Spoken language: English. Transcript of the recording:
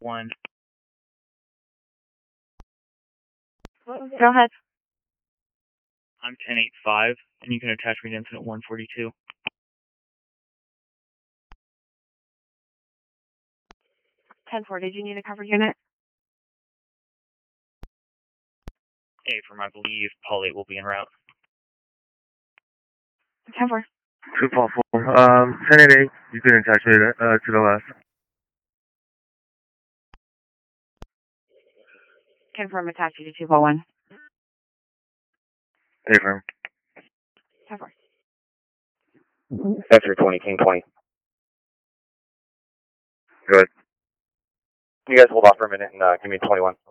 1. Go ahead. I'm 1085, and you can attach me to incident 142. Did you need a cover unit? From I believe Paul 8 will be en route. 10-4. 244. 1088, you can attach me to the left. Confirm attach you to 241. Affirm. 10-4. Sector 20, King 20. Good. You guys hold off for a minute and give me 21.